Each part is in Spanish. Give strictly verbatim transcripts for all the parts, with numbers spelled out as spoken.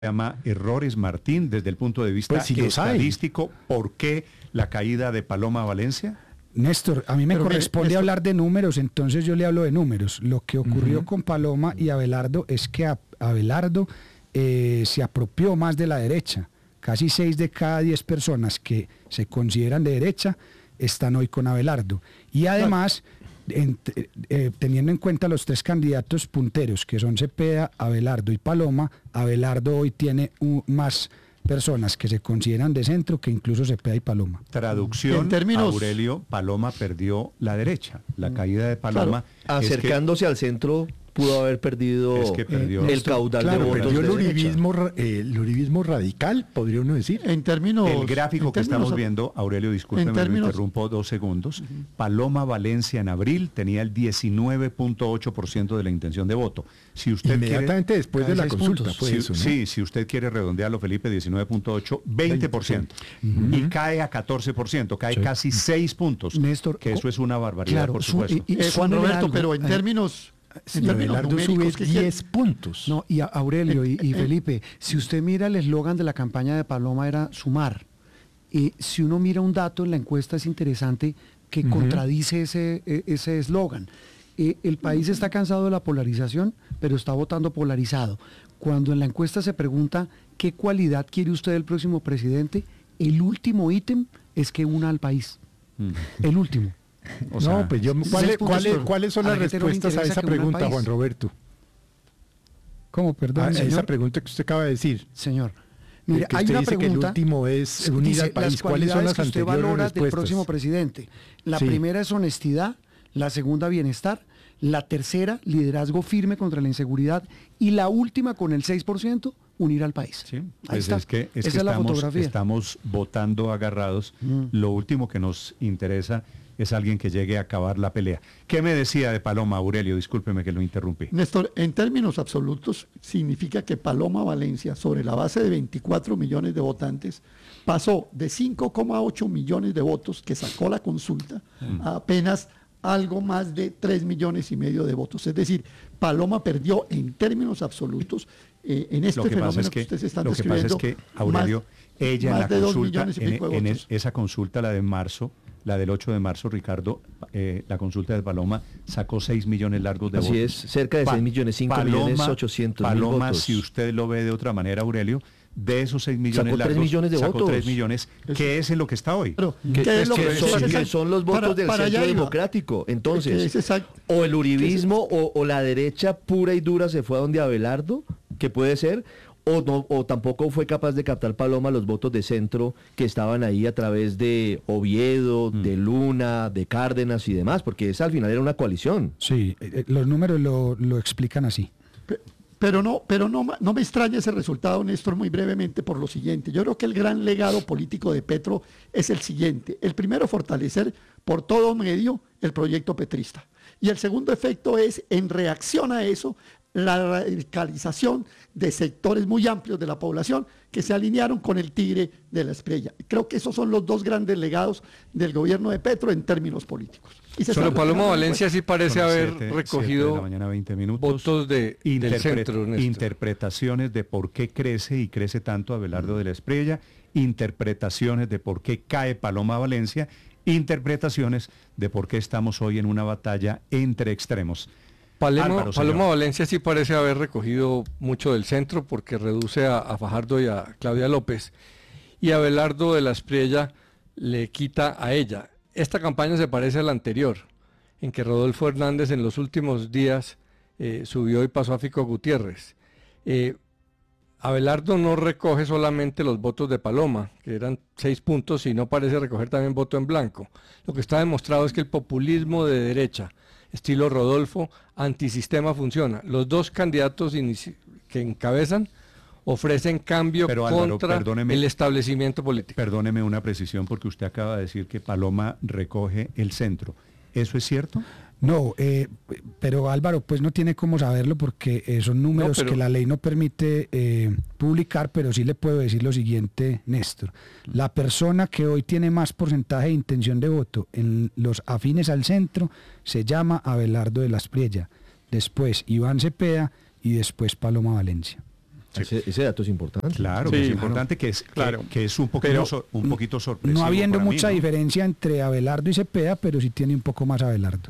llama Errores Martín desde el punto de vista Pues si estadístico. ¿Por qué la caída de Paloma Valencia? Néstor, a mí me Pero corresponde mire, Néstor, hablar de números, entonces yo le hablo de números. Lo que ocurrió Uh-huh. con Paloma y Abelardo es que a- Abelardo eh, se apropió más de la derecha. Casi seis de cada diez personas que se consideran de derecha están hoy con Abelardo. Y además, en- eh, teniendo en cuenta los tres candidatos punteros, que son Cepeda, Abelardo y Paloma, Abelardo hoy tiene un- más personas que se consideran de centro que incluso Cepeda y Paloma. Traducción, En términos- Aurelio, Paloma perdió la derecha. La caída de Paloma Claro, es que- Acercándose al centro pudo haber perdido Es que perdió. el caudal Claro, de votos. perdió de el derecha. uribismo, ra- eh, el uribismo radical, podría uno decir. En términos... el gráfico en que términos- estamos viendo, Aurelio, discúlpeme, en lo términos- interrumpo dos segundos. Paloma Valencia en abril tenía el diecinueve punto ocho por ciento de la intención de voto. Si usted quiere, Inmediatamente después de la Cada seis consulta puntos. fue si, eso, ¿no? sí, si usted quiere redondearlo, Felipe, diecinueve punto ocho, veinte por ciento. Y cae a catorce por ciento, cae Sí. casi seis puntos. Néstor, que eso es una barbaridad, claro, por su- supuesto. y- Eh, Juan súmele Roberto, algo. pero en Eh, términos... sí, en términos Abelardo sube numéricos, ¿qué quiere? diez puntos. No, y a Aurelio y, y Eh, eh, Felipe, si usted mira el eslogan de la campaña de Paloma era sumar. Y si uno mira un dato en la encuesta es interesante que contradice ese eh, ese eslogan. Eh, el país está cansado de la polarización, pero está votando polarizado. Cuando en la encuesta se pregunta qué cualidad quiere usted del próximo presidente, el último ítem es que una al país. Mm. El último. O no, sea, pues yo, seis ¿cuáles, puntos, cuáles, pero ¿cuáles son a las la gente no le respuestas a interesa esa que una al pregunta, país. Juan Roberto? ¿Cómo? Perdón, A esa señor. pregunta que usted acaba de decir. Señor, mire, que hay usted una dice que el pregunta. último es unir dice, al país. las ¿Cuáles son cualidades las que usted anteriores valora del respuestas? próximo presidente? La Sí. primera es honestidad, la segunda bienestar, la tercera liderazgo firme contra la inseguridad y la última con el seis por ciento unir al país. Sí, Ahí pues está. es que, es Esa que es la estamos, fotografía. estamos votando agarrados. Mm. Lo último que nos interesa es alguien que llegue a acabar la pelea. ¿Qué me decía de Paloma, Aurelio? Discúlpeme que lo interrumpí. Néstor, en términos absolutos, significa que Paloma Valencia, sobre la base de veinticuatro millones de votantes, pasó de cinco coma ocho millones de votos que sacó la consulta a apenas algo más de tres millones y medio de votos. Es decir, Paloma perdió en términos absolutos eh, en este Lo que fenómeno pasa es que, que, ustedes están lo que pasa es describiendo. que Aurelio, más- ella en más la de dos consulta, millones y en, pico de en votos. esa consulta, la de marzo, la del ocho de marzo, Ricardo, eh, la consulta de Paloma sacó seis millones largos de Así votos. es, cerca de Pa- seis millones, cinco millones ochocientos mil Paloma, votos. si usted lo ve de otra manera, Aurelio, de esos seis millones Sacó tres largos, millones de sacó votos. tres millones, que es en lo que está hoy. Pero, Que, ¿qué es lo que que- son, ese es que el- son los votos para- del para centro allá iba. democrático. Que Entonces, es exacto. o el uribismo o, o la derecha pura y dura se fue a donde Abelardo, que puede ser, o, no, o tampoco fue capaz de captar Paloma los votos de centro que estaban ahí a través de Oviedo, Mm. de Luna, de Cárdenas y demás, porque esa al final era una coalición. Sí, eh, eh, los números lo, lo explican así. Pe- Pero no, pero no, ma- no me extraña ese resultado, Néstor, muy brevemente por lo siguiente. Yo creo que el gran legado político de Petro es el siguiente. El primero, fortalecer por todo medio el proyecto petrista. Y el segundo efecto es, en reacción a eso, la radicalización de sectores muy amplios de la población que se alinearon con el tigre de la Espriella. Creo que esos son los dos grandes legados del gobierno de Petro en términos políticos. Y se Solo está Paloma reflejando en Valencia sí parece Son haber siete- siete de recogido la mañana, veinte minutos. votos de, del Interpre- centro, Néstor. interpretaciones de por qué crece y crece tanto Abelardo de la Espriella, interpretaciones de por qué cae Paloma Valencia, interpretaciones de por qué estamos hoy en una batalla entre extremos. Paloma, Álvaro, Paloma señor. Valencia sí parece haber recogido mucho del centro porque reduce a, a Fajardo y a Claudia López, y Abelardo de la Espriella le quita a ella. Esta campaña se parece a la anterior, en que Rodolfo Hernández en los últimos días eh, subió y pasó a Fico Gutiérrez. Eh, Abelardo no recoge solamente los votos de Paloma, que eran seis puntos, y no parece recoger también voto en blanco. Lo que está demostrado es que el populismo de derecha, estilo Rodolfo, antisistema funciona. Los dos candidatos inici- que encabezan ofrecen cambio Pero, Álvaro, contra perdóneme. el establecimiento político. Perdóneme una precisión porque usted acaba de decir que Paloma recoge el centro. ¿Eso es cierto? No, eh, pero Álvaro, pues no tiene cómo saberlo porque eh, son números No, pero- que la ley no permite eh, publicar, pero sí le puedo decir lo siguiente, Néstor. La persona que hoy tiene más porcentaje de intención de voto en los afines al centro se llama Abelardo de la Espriella, después Iván Cepeda y después Paloma Valencia. Ese, ese dato es importante. Claro, Sí, que es claro. importante, que es, que- Claro. que, es un poquito, Pero, so- un poquito sorpresivo. No habiendo para mí, mucha ¿no? diferencia entre Abelardo y Cepeda, pero sí tiene un poco más Abelardo.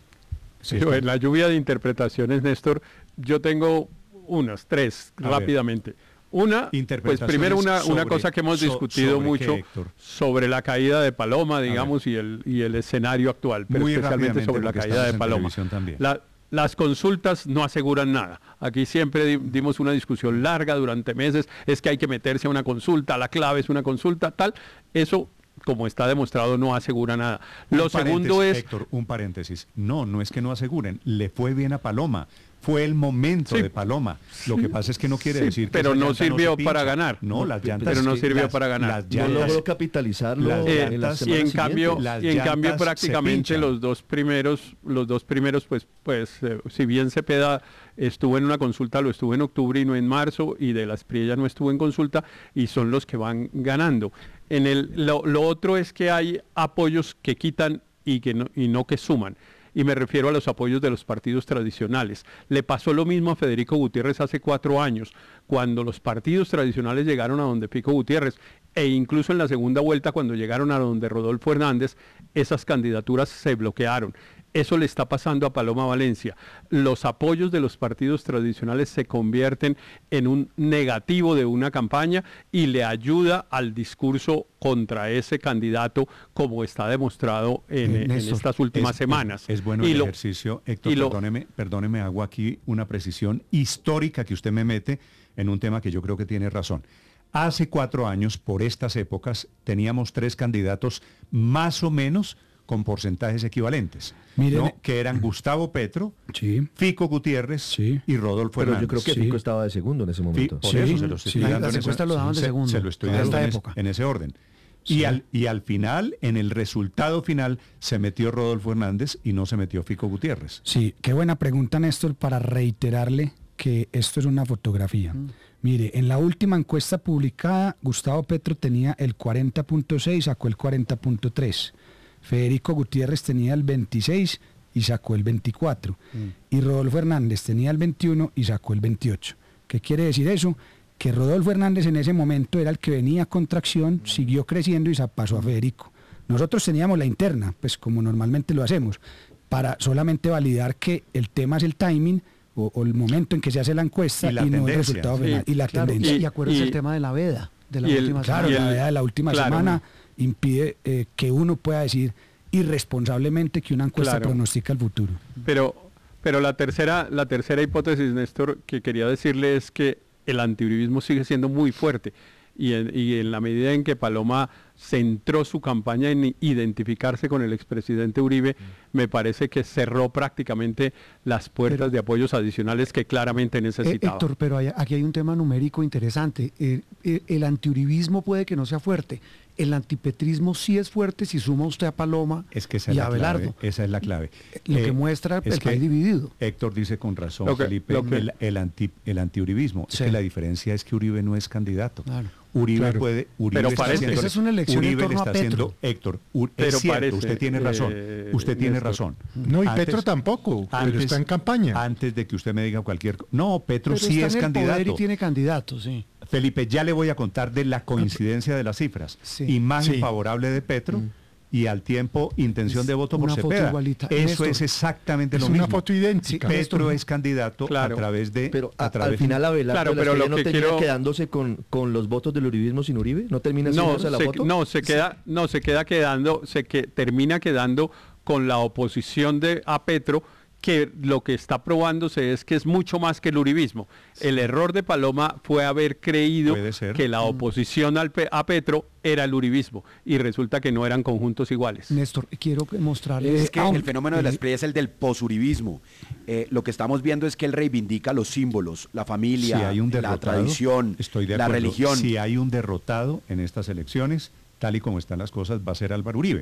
Sí, Pero está- en la lluvia de interpretaciones, Néstor, yo tengo unas, tres, A ver. rápidamente. Una, pues Interpretaciones primero una, una sobre- cosa que hemos so- discutido ¿sobre mucho qué, Héctor? sobre la caída de Paloma, digamos, y el, y el escenario actual, pero Muy especialmente rápidamente, sobre la porque caída de estamos en Paloma. televisión también. La- las consultas no aseguran nada. Aquí siempre di- dimos una discusión larga durante meses, es que hay que meterse a una consulta, la clave es una consulta, tal. Eso, como está demostrado, no asegura nada. Lo Un segundo paréntesis, es... Héctor, un paréntesis. No, no es que no aseguren. Le fue bien a Paloma. Fue el momento Sí. de Paloma. Lo que pasa es que no quiere Sí, decir que pero esa no llanta sirvió se pincha. para ganar. No, las llantas. Pero no que- sirvió las- para ganar. las No llantas- logró capitalizarlo las en llantas- las Y en semanas cambio, siguientes. Las y en cambio llantas se prácticamente pinchan. los dos primeros, los dos primeros, pues, pues, eh, si bien Cepeda estuvo en una consulta, lo estuvo en octubre y no en marzo, y de las Priella no estuvo en consulta, y son los que van ganando. En el, lo, lo otro es que hay apoyos que quitan y que no, y no que suman. Y me refiero a los apoyos de los partidos tradicionales. Le pasó lo mismo a Federico Gutiérrez hace cuatro años, cuando los partidos tradicionales llegaron a donde Fico Gutiérrez, e incluso en la segunda vuelta, cuando llegaron a donde Rodolfo Hernández, esas candidaturas se bloquearon. Eso le está pasando a Paloma Valencia. Los apoyos de los partidos tradicionales se convierten en un negativo de una campaña y le ayuda al discurso contra ese candidato, como está demostrado en, Eh, en Néstor, estas últimas Es- semanas. Es bueno Y el lo- ejercicio. Héctor, y lo- perdóneme, perdóneme, hago aquí una precisión histórica que usted me mete en un tema que yo creo que tiene razón. Hace cuatro años, por estas épocas, teníamos tres candidatos más o menos con porcentajes equivalentes, Miren, ¿no? Que eran Gustavo Petro, Sí. Fico Gutiérrez Sí. y Rodolfo Pero yo Hernández. creo que Sí. Fico estaba de segundo en ese Fi- momento. por Sí, eso se los sí. estoy Las dando en ese- encuestas lo daban de se- segundo, Se lo estoy en dando esta en, ese- época. en ese orden. Sí. Y, al, y al final, en el resultado final, se metió Rodolfo Hernández y no se metió Fico Gutiérrez. Sí, qué buena pregunta, Néstor, para reiterarle que esto es una fotografía. Mire, en la última encuesta publicada, Gustavo Petro tenía el cuarenta punto seis, sacó el cuarenta punto tres. Federico Gutiérrez tenía el veintiséis y sacó el veinticuatro. Y Rodolfo Hernández tenía el veintiuno y sacó el veintiocho. ¿Qué quiere decir eso? Que Rodolfo Hernández en ese momento era el que venía con tracción, siguió creciendo y sa- pasó a Federico. Nosotros teníamos la interna, pues como normalmente lo hacemos, para solamente validar que el tema es el timing o, o el momento en que se hace la encuesta Y y, la no el tendencia. resultado Sí, final. Y la Claro, tendencia. y, y acuérdense Y- el tema de la veda, de la y el- última Claro, y semana. la el- veda de la última claro. semana impide eh, que uno pueda decir irresponsablemente que una encuesta Claro. pronostica el futuro. Pero, pero la tercera, la tercera hipótesis, Néstor, que quería decirle es que el antiuribismo sigue siendo muy fuerte. Y en, y en la medida en que Paloma centró su campaña en identificarse con el expresidente Uribe, me parece que cerró prácticamente las puertas Pero- de apoyos adicionales que claramente Eh, necesitaba. Héctor, pero hay- aquí hay un tema numérico interesante. Eh, eh, el antiuribismo puede que no sea fuerte. El antipetrismo sí es fuerte si suma usted a Paloma Es que esa y es a la Abelardo. clave. Esa es la clave. Lo que Eh, muestra es el que país dividido. Héctor dice con razón, Lo que- Felipe, lo que- el, el, anti, el antiuribismo. Sí. Es que la diferencia es que Uribe no es candidato. Claro. Uribe Claro. puede... Uribe Pero está parece. haciendo- Esa es una elección en Uribe le torno a está Petro. haciendo... Héctor, U- Pero es cierto, parece, usted tiene razón. eh, usted tiene Néstor. razón. No, y Antes- Petro tampoco, pero antes- está en campaña. Antes de que usted me diga cualquier... co- No, Petro Pero sí está es en el poder candidato. y tiene candidatos, sí. Felipe, ya le voy a contar de la coincidencia de las cifras. Sí. Imagen Sí. favorable de Petro y al tiempo intención de voto por Una foto Cepeda. igualita. Eso Néstor, es exactamente Es lo una mismo. foto idéntica. Sí, Petro Néstor, es candidato claro. a través de... Pero a- a través al final Abelardo Claro, de la pero Estrella lo no que termina quiero- quedándose con, con los votos del uribismo sin Uribe, no termina No, haciéndose la se, foto. no, se queda, no, se queda quedando, se que, termina quedando con la oposición de a Petro, que lo que está probándose es que es mucho más que el uribismo. El error de Paloma fue haber creído Puede ser. que la oposición al Pe- a Petro era el uribismo, y resulta que no eran conjuntos iguales. Néstor, quiero mostrarle... Es que Ah, el fenómeno de la eh, Espriella es el del posuribismo. Eh, lo que estamos viendo es que él reivindica los símbolos, la Si familia, hay un la derrotado, tradición, estoy de la acuerdo. religión. Si hay un derrotado en estas elecciones, tal y como están las cosas, va a ser Álvaro Uribe.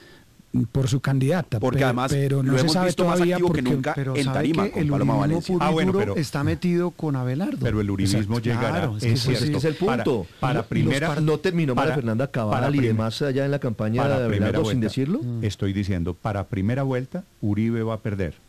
Por su candidata. Porque pero, además pero no lo se hemos sabe visto más todavía activo que porque nunca Pero en sabe tarima que con el Paloma uribismo Valencia. puro y Ah, bueno, duro pero- está metido con Abelardo. Pero el uribismo Exacto. llegará. Claro, es es, que pues cierto. ese es el punto. Para, para Los primera... par- no terminó María para- Fernanda Cabal para y prim- demás allá en la campaña para de primera Abelardo sin vuelta. decirlo. Estoy diciendo, para primera vuelta, Uribe va a perder.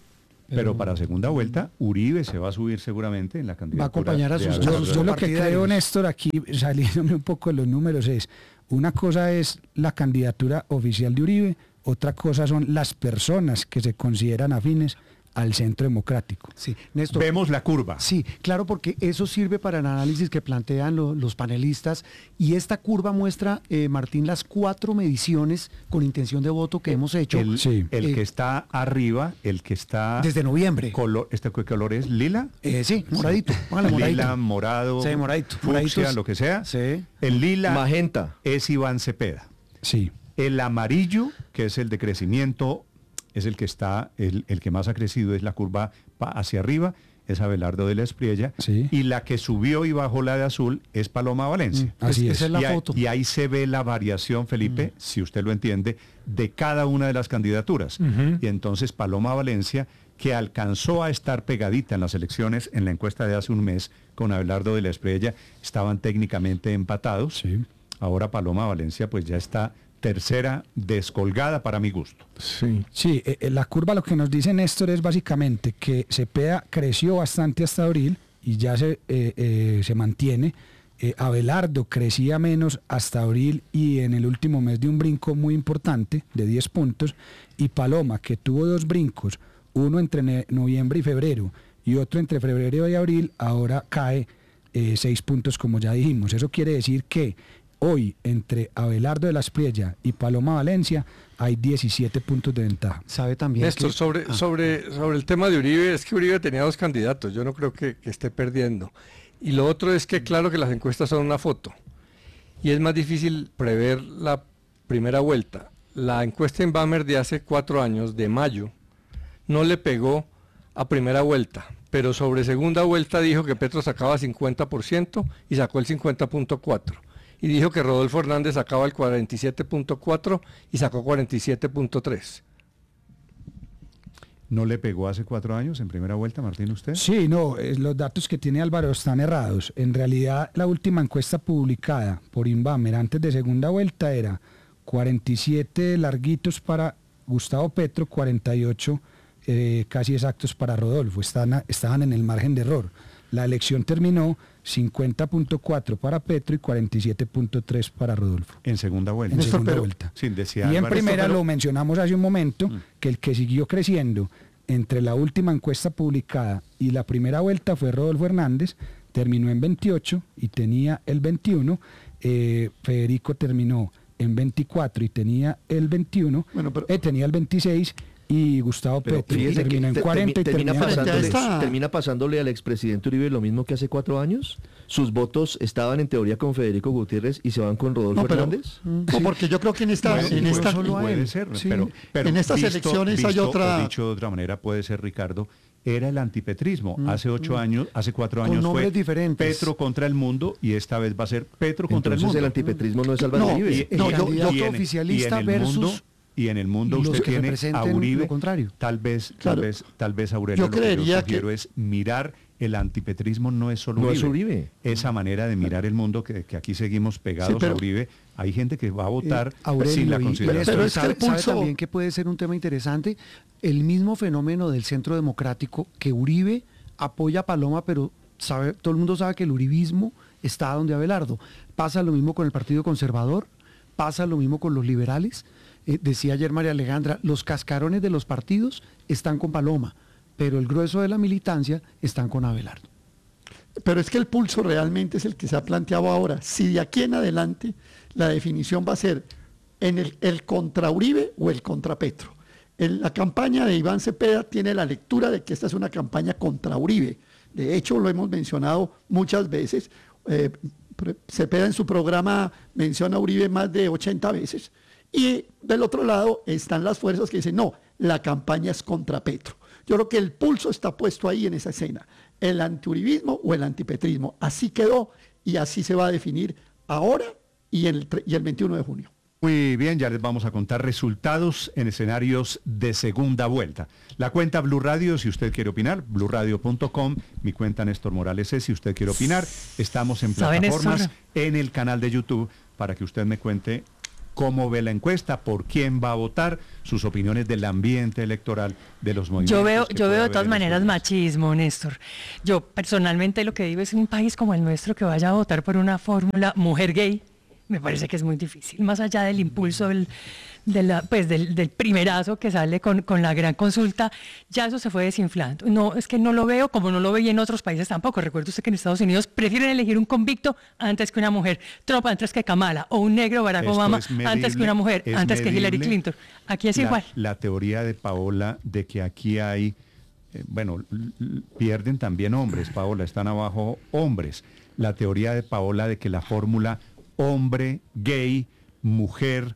Pero para segunda vuelta, Uribe se va a subir seguramente en la candidatura. Va a acompañar a de sus- Abelardo. Yo, yo lo que partidarios. creo, Néstor, aquí saliéndome un poco de los números es, una cosa es la candidatura oficial de Uribe, otra cosa son las personas que se consideran afines al centro democrático. Sí, Néstor. Vemos la curva. Sí, claro, porque eso sirve para el análisis que plantean lo- los panelistas y esta curva muestra, eh, Martín, las cuatro mediciones con intención de voto que hemos hecho El, Sí. el Eh, que está arriba, el que está... desde noviembre. Color, ¿Este qué color es? ¿Lila? Eh, sí, moradito. Póngale moradito. Lila, morado, Sí, moradito. fucsia, Moraditos. lo que sea. Sí. El lila Magenta. es Iván Cepeda. Sí. El amarillo, que es el de crecimiento, es el que está, el, el que más ha crecido, es la curva pa- hacia arriba, es Abelardo de la Espriella. Sí. Y la que subió y bajó la de azul es Paloma Valencia. Mm, así Es- es. esa es la y, ahí, foto. y ahí se ve la variación, Felipe, si usted lo entiende, de cada una de las candidaturas. Y entonces Paloma Valencia, que alcanzó a estar pegadita en las elecciones en la encuesta de hace un mes con Abelardo de la Espriella, estaban técnicamente empatados. Sí. Ahora Paloma Valencia pues ya está tercera, descolgada para mi gusto. Sí. Sí, eh, eh, la curva lo que nos dice Néstor es básicamente que Cepeda creció bastante hasta abril y ya se, eh, eh, se mantiene. Eh, Abelardo crecía menos hasta abril y en el último mes de un brinco muy importante de diez puntos. Y Paloma, que tuvo dos brincos, uno entre ne- noviembre y febrero y otro entre febrero y abril, ahora cae eh, seis puntos como ya dijimos. Eso quiere decir que hoy entre Abelardo de la Espriella y Paloma Valencia hay diecisiete puntos de ventaja. Sabe también Néstor, que- sobre, Ah. sobre, sobre el tema de Uribe, es que Uribe tenía dos candidatos, yo no creo que, que esté perdiendo. Y lo otro es que claro que las encuestas son una foto y es más difícil prever la primera vuelta. La encuesta en Bamer de hace cuatro años, de mayo, no le pegó a primera vuelta, pero sobre segunda vuelta dijo que Petro sacaba cincuenta por ciento y sacó el cincuenta punto cuatro por ciento. Y dijo que Rodolfo Hernández sacaba el cuarenta y siete punto cuatro por ciento y sacó cuarenta y siete punto tres por ciento. ¿No le pegó hace cuatro años en primera vuelta, Martín, usted? Sí, no, es- los datos que tiene Álvaro están errados. En realidad, la última encuesta publicada por Inbamer antes de segunda vuelta era cuarenta y siete larguitos para Gustavo Petro, cuarenta y ocho eh, casi exactos para Rodolfo. Están a- estaban en el margen de error. La elección terminó cincuenta punto cuatro para Petro y cuarenta y siete punto tres para Rodolfo. En segunda vuelta. En Néstor, segunda pero- vuelta. Sí, decía Y en Álvaro. primera pero- lo mencionamos hace un momento, que el que siguió creciendo entre la última encuesta publicada y la primera vuelta fue Rodolfo Hernández, terminó en veintiocho y tenía el veintiuno. eh, Federico terminó en veinticuatro y tenía el veintiuno, Bueno, pero- eh, tenía el veintiséis y Gustavo Pero Petro fíjese que terminó en te- cuarenta y termi- termina, terminó en Frente a pasándole, esta- termina pasándole al expresidente Uribe lo mismo que hace cuatro años. Sus votos estaban en teoría con Federico Gutiérrez y se van con Rodolfo No, pero- Hernández. No, porque yo creo que en esta, Puede- en puede- esta, solo a puede él. ser, Sí. pero, pero En estas elecciones hay visto, otra- o dicho de otra manera, puede ser, Ricardo, era el antipetrismo. Hace ocho años, hace cuatro Con años fue nombres diferentes. Petro contra el mundo y esta vez va a ser Petro contra Entonces el el mundo. antipetrismo no es Álvaro No, Uribe. Y- el No, yo- candidato y en- oficialista y en el versus mundo, y en el mundo los usted que tiene a representen Uribe, lo contrario. tal vez, tal Claro. vez, tal vez Aurelio, Yo lo que creería yo sugiero que- es mirar el antipetrismo no es solo No Uribe. es Uribe. Esa manera de mirar el mundo que, que aquí seguimos pegados Sí, pero- a Uribe, hay gente que va a votar Eh, Aurelio, sin la y- y consideración. Néstor, Pero es que sabe, el pulso- sabe también que puede ser un tema interesante, el mismo fenómeno del centro democrático, que Uribe apoya a Paloma, pero sabe, todo el mundo sabe que el uribismo está donde Abelardo. Pasa lo mismo con el Partido Conservador, pasa lo mismo con los liberales. Eh, decía ayer María Alejandra, los cascarones de los partidos están con Paloma, pero el grueso de la militancia están con Abelardo. Pero es que el pulso realmente es el que se ha planteado ahora. Si de aquí en adelante la definición va a ser en el, el contra Uribe o el contra Petro. En la campaña de Iván Cepeda tiene la lectura de que esta es una campaña contra Uribe. De hecho, lo hemos mencionado muchas veces. Eh, pre- Cepeda en su programa menciona a Uribe más de ochenta veces. Y del otro lado están las fuerzas que dicen, no, la campaña es contra Petro. Yo creo que el pulso está puesto ahí en esa escena, el antiuribismo o el antipetrismo. Así quedó y así se va a definir ahora y el, tre- y el veintiuno de junio. Muy bien, ya les vamos a contar resultados en escenarios de segunda vuelta. La cuenta Blue Radio, si usted quiere opinar, blue radio punto com. Mi cuenta Néstor Morales es, si usted quiere opinar. Estamos en ¿Sabe, plataformas, Néstor? en el canal de YouTube, para que usted me cuente cómo ve la encuesta, por quién va a votar, sus opiniones del ambiente electoral, de los movimientos. Yo veo, que yo pueda veo de haber todas en maneras estos días. machismo, Néstor. Yo personalmente lo que digo es un país como el nuestro que vaya a votar por una fórmula mujer gay, me parece que es muy difícil, más allá del impulso del, de la, pues del, del primerazo que sale con, con la gran consulta, ya eso se fue desinflando. No, es que no lo veo como no lo veía en otros países tampoco. Recuerde usted que en Estados Unidos prefieren elegir un convicto antes que una mujer, Trump antes que Kamala, o un negro Barack Esto Obama es medible, antes que una mujer, es antes que Hillary medible. Clinton. Aquí es la, igual. La teoría de Paola de que aquí hay, eh, bueno, l- l- pierden también hombres, Paola, están abajo hombres. La teoría de Paola de que la fórmula hombre, gay, mujer,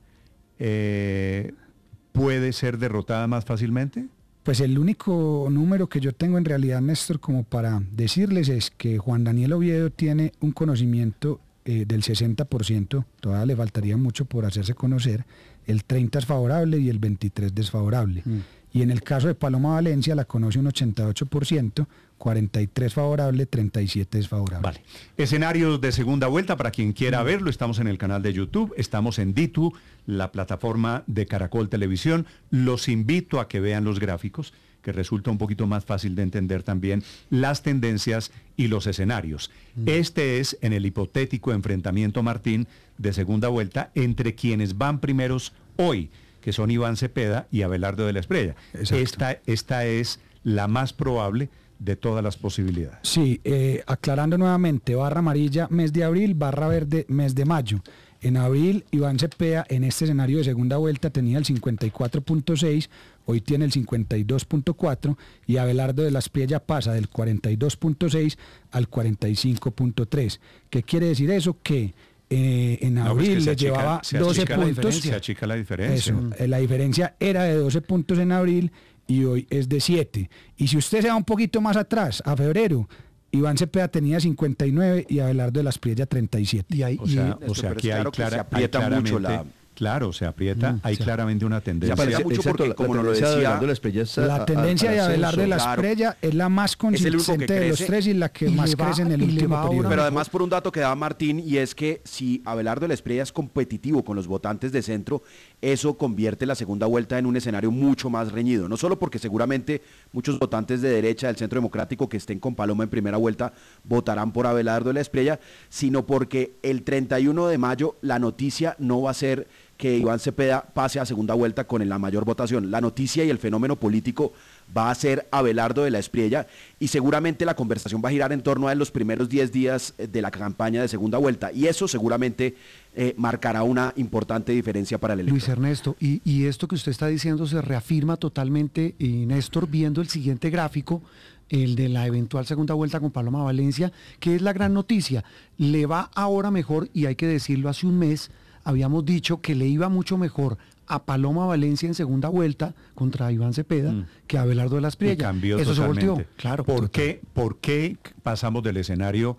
eh, puede ser derrotada más fácilmente. Pues el único número que yo tengo en realidad, Néstor, como para decirles es que Juan Daniel Oviedo tiene un conocimiento eh, del sesenta por ciento, todavía le faltaría mucho por hacerse conocer, el treinta es favorable y el veintitrés desfavorable. Mm. Y en el caso de Paloma Valencia la conoce un ochenta y ocho por ciento, cuarenta y tres favorable, treinta y siete desfavorable. Vale. Escenarios de segunda vuelta para quien quiera verlo. Estamos en el canal de YouTube, estamos en Ditu, la plataforma de Caracol Televisión. Los invito a que vean los gráficos, que resulta un poquito más fácil de entender también las tendencias y los escenarios. Mm. Este es en el hipotético enfrentamiento, Martín, de segunda vuelta entre quienes van primeros hoy, que son Iván Cepeda y Abelardo de la Espriella. Esta, esta es la más probable de todas las posibilidades. Sí, eh, aclarando nuevamente, barra amarilla mes de abril, barra verde mes de mayo. En abril, Iván Cepeda en este escenario de segunda vuelta tenía el cincuenta y cuatro punto seis, hoy tiene el cincuenta y dos punto cuatro y Abelardo de la Espriella pasa del cuarenta y dos punto seis al cuarenta y cinco punto tres. ¿Qué quiere decir eso? Que Eh, en No, abril pues que le achica, llevaba se doce achica puntos. Se achica la diferencia. Eso, eh, la diferencia era de doce puntos en abril y hoy es de siete. Y si usted se va un poquito más atrás, a febrero, Iván Cepeda tenía cincuenta y nueve y Abelardo de la Espriella treinta y siete. Y ahí, O sea, y, o sea pero aquí es claro hay, que clara, se aprieta hay claramente, mucho la- claro, se aprieta, Mm, hay sí. claramente una tendencia. Se aprecia mucho Exacto, porque, la- como la nos lo tendencia de decía, Abelardo de la Espriella es a- La a- tendencia al de Abelardo de la claro. Espriella es la más Es el único que consistente de los crece tres y la que y más le va- crece en el y le último va ahora periodo. Pero además por un dato que daba Martín, y es que si Abelardo de la Espriella es competitivo con los votantes de centro, eso convierte la segunda vuelta en un escenario mucho más reñido. No solo porque seguramente muchos votantes de derecha del Centro Democrático que estén con Paloma en primera vuelta votarán por Abelardo de la Espriella, sino porque el treinta y uno de mayo la noticia no va a ser que Iván Cepeda pase a segunda vuelta con la mayor votación. La noticia y el fenómeno político va a ser Abelardo de la Espriella y seguramente la conversación va a girar en torno a los primeros diez días de la campaña de segunda vuelta y eso seguramente eh, marcará una importante diferencia para el elector. Luis Ernesto, y, y esto que usted está diciendo se reafirma totalmente, y Néstor, viendo el siguiente gráfico, el de la eventual segunda vuelta con Paloma Valencia, que es la gran noticia. Le va ahora mejor, y hay que decirlo, hace un mes habíamos dicho que le iba mucho mejor a Paloma Valencia en segunda vuelta contra Iván Cepeda Mm. que a Abelardo de la Y Espriella. cambió Eso totalmente. se volteó. Claro. ¿Por qué, ¿Por qué pasamos del escenario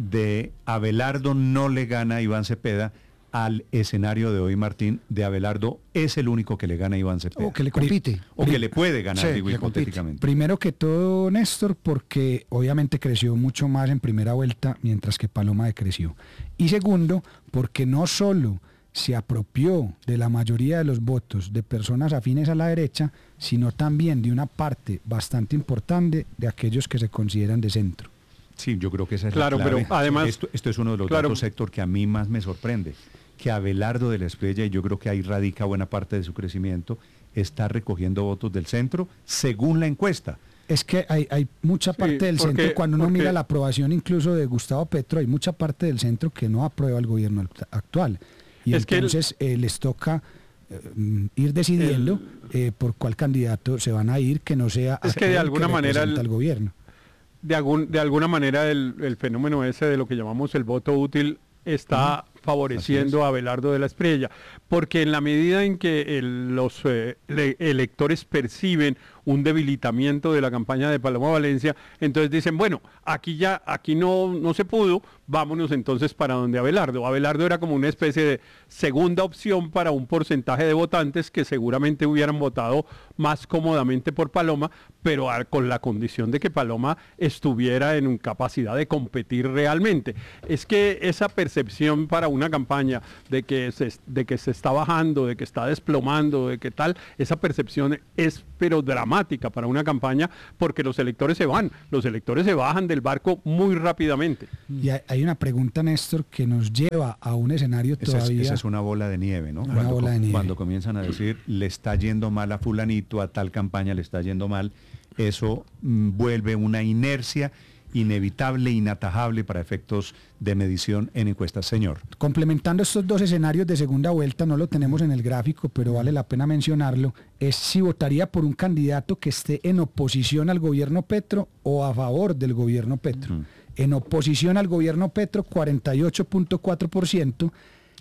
de Abelardo no le gana a Iván Cepeda al escenario de hoy, Martín, de Abelardo es el único que le gana a Iván Cepeda? O que le compite. O que le puede ganar, Sí, digo le compite. hipotéticamente. Primero que todo, Néstor, porque obviamente creció mucho más en primera vuelta, mientras que Paloma decreció. Y segundo, porque no solo se apropió de la mayoría de los votos de personas afines a la derecha, sino también de una parte bastante importante de aquellos que se consideran de centro. Sí, yo creo que esa es Claro, la clave. pero además- Esto, esto es uno de los Claro. datos, Héctor, que a mí más me sorprende. Que Abelardo de la Espriella, y yo creo que ahí radica buena parte de su crecimiento, está recogiendo votos del centro según la encuesta. Es que hay, hay mucha Sí, parte del porque- centro, cuando uno porque- mira la aprobación incluso de Gustavo Petro, hay mucha parte del centro que no aprueba el gobierno act- actual. Y Es que el- entonces eh, les toca eh, mm, ir decidiendo eh, por cuál candidato se van a ir, que no sea Es que de aquel alguna manera representa el- al gobierno. De, algún, de alguna manera el, el fenómeno ese de lo que llamamos el voto útil está favoreciendo a Abelardo de la Espriella, porque en la medida en que el- los eh, le- electores perciben un debilitamiento de la campaña de Paloma Valencia, entonces dicen, bueno, aquí ya, aquí no, no se pudo, vámonos entonces para donde Abelardo. Abelardo era como una especie de segunda opción para un porcentaje de votantes que seguramente hubieran votado más cómodamente por Paloma, pero a, con la condición de que Paloma estuviera en capacidad de competir realmente. Es que esa percepción para una campaña de que se, de que se está bajando, de que está desplomando, de que tal, esa percepción es pero dramática para una campaña porque los electores se van, los electores se bajan del barco muy rápidamente. Y hay, hay una pregunta, Néstor, que nos lleva a un escenario esa todavía... Es, esa es una bola de nieve, ¿no? Una Cuando, bola de nieve. Cuando comienzan a decir, le está yendo mal a fulanito, a tal campaña le está yendo mal, eso mm, vuelve una inercia inevitable, inatajable para efectos de medición en encuestas, señor. Complementando estos dos escenarios de segunda vuelta, no lo tenemos en el gráfico, pero vale la pena mencionarlo, es si votaría por un candidato que esté en oposición al gobierno Petro o a favor del gobierno Petro. Uh-huh. En oposición al gobierno Petro, cuarenta y ocho punto cuatro por ciento,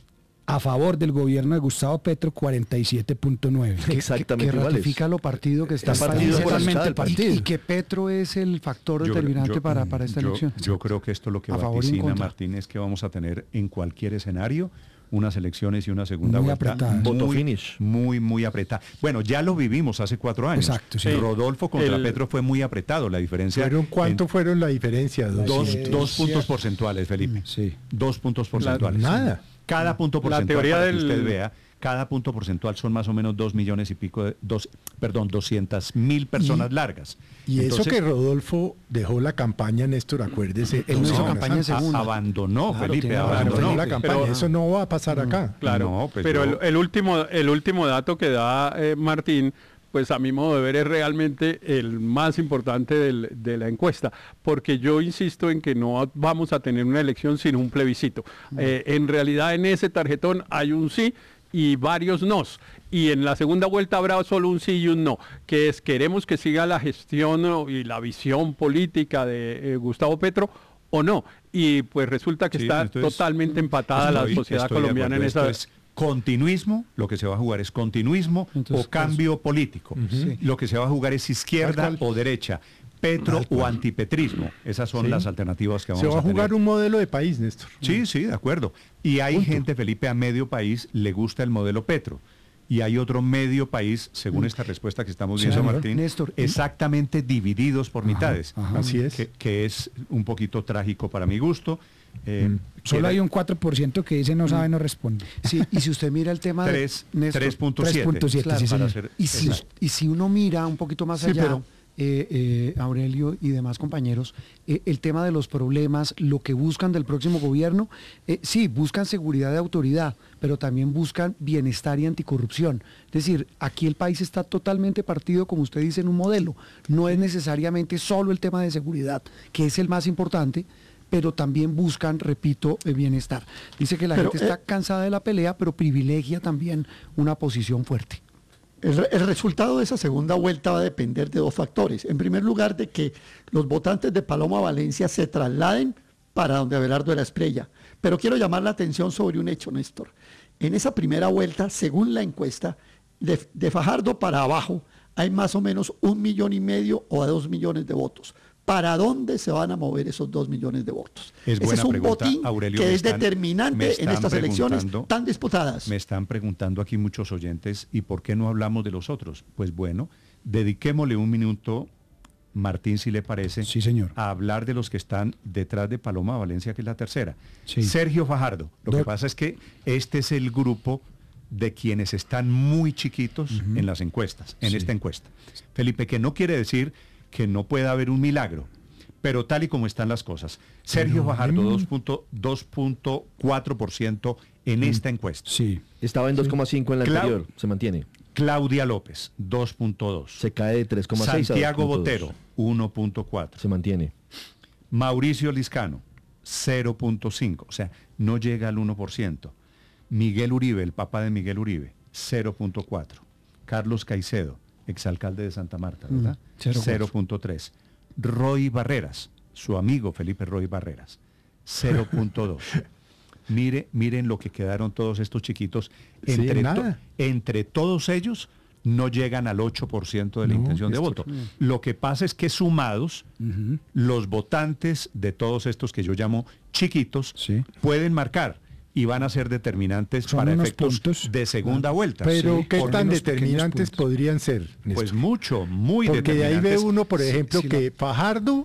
a favor del gobierno de Gustavo Petro, cuarenta y siete punto nueve por ciento. Exactamente. Que ratifica lo partido que está el partido por el partido. Y, y que Petro es el factor yo, determinante yo, para, para esta yo, elección. Yo creo que esto lo que vaticina, Martín, es que vamos a tener en cualquier escenario unas elecciones y una segunda muy vuelta apretadas. muy, muy, muy apretada. Bueno, ya lo vivimos hace cuatro años. Exacto, sí. Rodolfo contra el, Petro fue muy apretado. La diferencia... ¿Fueron, ¿Cuánto en, fueron la diferencia? Dos, dos, dos puntos porcentuales, Felipe. Sí. Dos puntos porcentuales. La, nada. Cada punto porcentual, la teoría para del... que usted vea, cada punto porcentual son más o menos dos millones y pico, de, dos, perdón, doscientas mil personas y, largas. Y Entonces, eso que Rodolfo dejó la campaña, Néstor, acuérdese. Él no hizo campaña en segunda. Abandonó, claro, Felipe, abandonó, abandonó la campaña. Pero, eso no va a pasar acá. Claro, no, pues pero yo... el, el, último, el último dato que da eh, Martín, pues a mi modo de ver es realmente el más importante del, de la encuesta, porque yo insisto en que no vamos a tener una elección sin un plebiscito. Eh, en realidad en ese tarjetón hay un sí y varios nos, y en la segunda vuelta habrá solo un sí y un no, que es queremos que siga la gestión y la visión política de eh, Gustavo Petro o no, y pues resulta que sí, está entonces, totalmente empatada estoy, la sociedad colombiana en esa... Es continuismo, lo que se va a jugar es continuismo entonces, o cambio pues, político. Uh-huh. Sí. Lo que se va a jugar es izquierda o derecha, Petro o antipetrismo. Esas son sí. las alternativas que vamos a tener. Se va a, a jugar un modelo de país, Néstor. Sí, sí, de acuerdo. Y hay Punto. gente, Felipe, a medio país le gusta el modelo Petro. Y hay otro medio país, según esta respuesta que estamos viendo, sí, Martín, Néstor, exactamente divididos por ajá, mitades. Ajá, así es. Que, que es un poquito trágico para mi gusto. Eh, mm. Solo hay un cuatro por ciento que dice no sabe, no responde. Sí, y si usted mira el tema de tres punto siete. Claro, sí, y, si, y si uno mira un poquito más allá, sí, pero, eh, eh, Aurelio y demás compañeros, eh, el tema de los problemas, lo que buscan del próximo gobierno, eh, sí, buscan seguridad de autoridad, pero también buscan bienestar y anticorrupción. Es decir, aquí el país está totalmente partido, como usted dice, en un modelo. No es necesariamente solo el tema de seguridad, que es el más importante, pero también buscan, repito, el bienestar. Dice que la pero, gente está eh, cansada de la pelea, pero privilegia también una posición fuerte. El, el resultado de esa segunda vuelta va a depender de dos factores. En primer lugar, de que los votantes de Paloma Valencia se trasladen para donde Abelardo de la Espriella. Pero quiero llamar la atención sobre un hecho, Néstor. En esa primera vuelta, según la encuesta, de, de Fajardo para abajo, hay más o menos un millón y medio o a dos millones de votos. ¿Para dónde se van a mover esos dos millones de votos? Es Ese es un pregunta, botín Aurelio, que es están, determinante en estas elecciones tan disputadas. Me están preguntando aquí muchos oyentes, ¿y por qué no hablamos de los otros? Pues bueno, dediquémosle un minuto, Martín, si le parece, sí, señor, a hablar de los que están detrás de Paloma Valencia, que es la tercera. Sí. Sergio Fajardo. Lo Do- que pasa es que este es el grupo de quienes están muy chiquitos uh-huh. en las encuestas, en sí. esta encuesta. Felipe, que no quiere decir que no pueda haber un milagro, pero tal y como están las cosas. Sergio no, Fajardo, dos punto cuatro por ciento en mm, esta encuesta. Sí. Estaba en dos coma cinco en la Clau- anterior, se mantiene. Claudia López, dos punto dos. Se cae de tres coma seis. Santiago Botero, uno punto cuatro. Se mantiene. Mauricio Liscano, cero punto cinco, o sea, no llega al uno por ciento. Miguel Uribe, el papá de Miguel Uribe, cero punto cuatro. Carlos Caicedo, exalcalde de Santa Marta, ¿verdad? Mm, cero punto tres. Roy Barreras, su amigo Felipe Roy Barreras, cero punto dos. Mire, miren lo que quedaron todos estos chiquitos. Entre, sí, nada. To, entre todos ellos, no llegan al ocho por ciento de la No, intención de esto- voto. Lo que pasa es que sumados, Ujú. los votantes de todos estos que yo llamo chiquitos Sí. pueden marcar y van a ser determinantes Son para unos efectos puntos. de segunda vuelta. Pero Sí, ¿qué por- tan unos pequeños determinantes puntos. podrían ser, Néstor? Pues mucho, muy Porque de ahí ve determinantes. uno, por Sí, ejemplo, sí, que Fajardo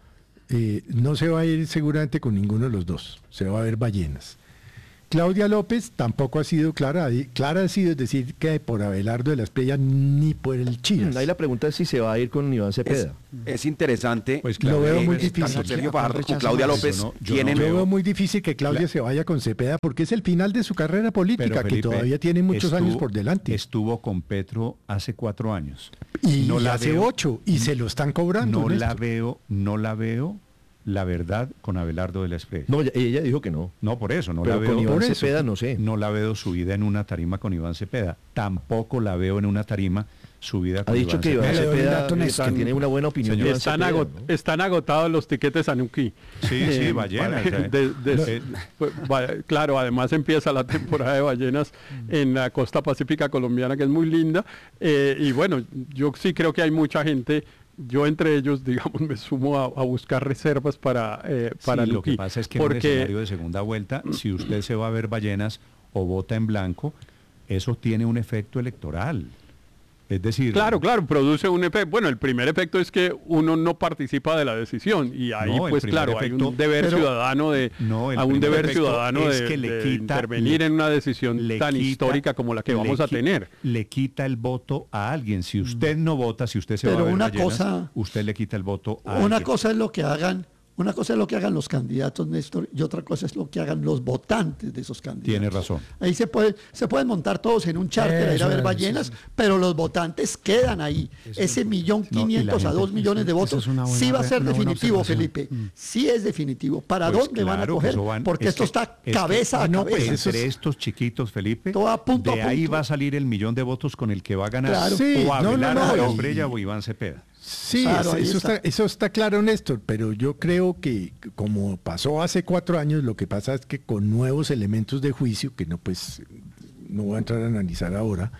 eh, no se va a ir seguramente con ninguno de los dos, se va a ver ballenas. Claudia López tampoco ha sido clara, di- clara ha sido decir que por Abelardo de la Espriella ni por el Chiras. Ahí la pregunta es si se va a ir con Iván Es, Cepeda. es interesante. Pues Lo veo que muy tanto difícil. Sergio Aquí Fajardo como rechazo Claudia más. López Yo no- yo tienen... no Yo veo- veo muy difícil que Claudia se vaya con Cepeda porque es el final de su carrera política, Pero, que Felipe, todavía tiene muchos estuvo- años por delante. Estuvo con Petro hace cuatro años. Y no la hace veo- ocho, y se lo están cobrando. No la Néstor. veo, no la veo, la verdad, con Abelardo de la Espriella. No, ella, ella dijo que no. No, por eso, no Pero la con veo. Iván por eso. Cepeda no sé. No la veo subida en una tarima con Iván Cepeda. Tampoco la veo en una tarima subida Ha con dicho Iván que Iván Cepeda. Le doy un Cepeda dato, que Néstor. tiene una buena opinión de Señor. Iván Están, Cepeda, agot- ¿no? están agotados los tiquetes a Nuquí. Sí, sí, ballenas. Vale, eh. de- de- Eh, pues, va- claro, además empieza la temporada de ballenas en la costa pacífica colombiana, que es muy linda. eh, y bueno, yo sí creo que hay mucha gente, yo entre ellos, digamos, me sumo a, a buscar reservas para, eh, para sí, lo que Nuquí, pasa es que en un porque escenario de segunda vuelta, si usted se va a ver ballenas o vota en blanco, eso tiene un efecto electoral. Es decir, Claro, claro, produce un efecto. Bueno, el primer efecto es que uno no participa de la decisión y ahí, No, el pues primer claro, hay efecto- un deber pero- ciudadano de No, el a un primer deber efecto ciudadano es de, que le de quita- intervenir le- en una decisión le tan quita- histórica como la que le vamos a qui- tener. Le quita el voto a alguien. Si usted no vota, si usted se Pero va a ver una ballenas, cosa- usted le quita el voto a Una alguien. cosa es lo que hagan, una cosa es lo que hagan los candidatos, Néstor, y otra cosa es lo que hagan los votantes de esos candidatos. Tiene razón. Ahí se puede, se pueden montar todos en un charter a ir Eso a ver es, ballenas, sí, sí. pero los votantes quedan ahí. Ese millón No, y la quinientos a gente- dos millones de Esa votos es una buena sí va a re- ser una buena definitivo, observación. Felipe. Sí es definitivo. ¿Para Pues dónde van a claro que coger? eso van- Porque es esto que- está es que- cabeza a no, pues, cabeza. entre estos chiquitos, Felipe, Todo a punto, de a ahí punto. va a salir el millón de votos con el que va a ganar Claro. Sí, o no, no, Abelardo no, de la y- Espriella o Iván Cepeda. Sí, Claro, eso, ahí eso está. está, eso está claro, Néstor, pero yo creo que como pasó hace cuatro años, lo que pasa es que con nuevos elementos de juicio, que no pues no voy a entrar a analizar ahora,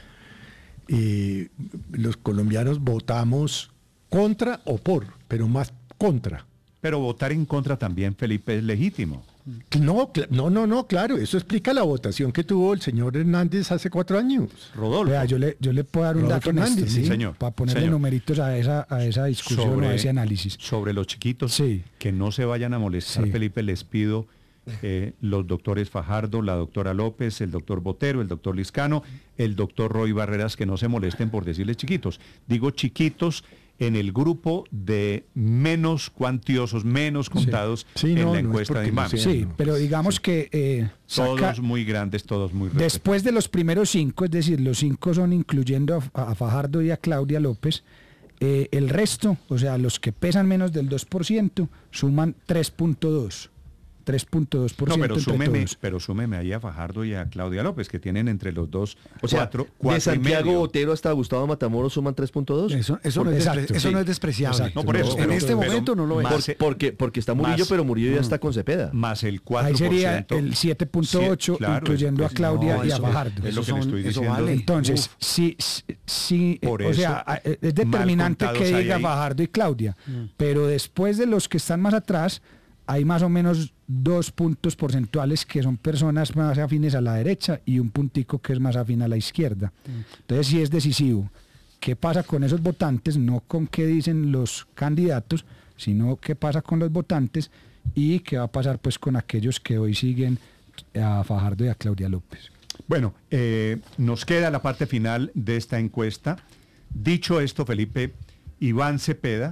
eh, los colombianos votamos contra o por, pero más contra. Pero votar en contra también, Felipe, es legítimo. No, cl- no, no, no, claro, eso explica la votación que tuvo el señor Hernández hace cuatro años. Rodolfo. Vea, yo le, yo le puedo dar un Rodolfo dato, Néstor, Hernández, ¿sí? sí, señor. Para ponerle Señor. numeritos a esa, a esa discusión, a ese análisis. Sobre los chiquitos, Sí. que no se vayan a molestar, Sí. Felipe, les pido eh, los doctores Fajardo, la doctora López, el doctor Botero, el doctor Liscano, el doctor Roy Barreras, que no se molesten por decirles chiquitos. Digo chiquitos en el grupo de menos cuantiosos, menos contados Sí, en no, la no es encuesta porque de no IMAM. sea- Sí, no, pero digamos sí. que eh, Todos saca- muy grandes, todos muy después de los primeros cinco, es decir, los cinco son incluyendo a, a Fajardo y a Claudia López, eh, el resto, o sea, los que pesan menos del dos por ciento, suman tres punto dos. tres punto dos por No, ciento pero entre súmeme, todos. pero súmeme ahí a Fajardo y a Claudia López, que tienen entre los dos O sea, cuatro, de cuatro y Santiago medio. Botero hasta Gustavo Matamoros suman tres punto dos. Eso, eso, no, es Exacto, despre- eso sí. no es despreciable. Exacto. No, por eso, en pero- este pero momento no lo es. más- Por- porque, porque está Murillo, más- pero Murillo ya está con Cepeda. Más el cuatro Ahí por ciento. sería el siete punto ocho, Sí, claro, incluyendo es- a Claudia no, y a eso- Fajardo. Es lo Esos que le son- estoy eso diciendo. vale. Entonces, Uf. sí, sí, sí, eh, Por o sea, eso, eh, es determinante mal que contados diga hay ahí. Fajardo y Claudia, pero después de los que están más atrás, hay más o menos dos puntos porcentuales que son personas más afines a la derecha y un puntico que es más afín a la izquierda. Entonces sí es decisivo. ¿Qué pasa con esos votantes? No con qué dicen los candidatos, sino qué pasa con los votantes y qué va a pasar pues con aquellos que hoy siguen a Fajardo y a Claudia López. Bueno, eh, nos queda la parte final de esta encuesta. Dicho esto, Felipe, Iván Cepeda,